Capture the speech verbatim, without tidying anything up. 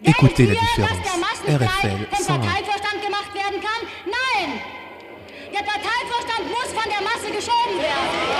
Écoutez la Denkt ihr, différence. dass der Massenstreit R F L vom cent un. Parteivorstand gemacht werden kann? Nein! Der Parteivorstand muss von der Masse geschoben werden.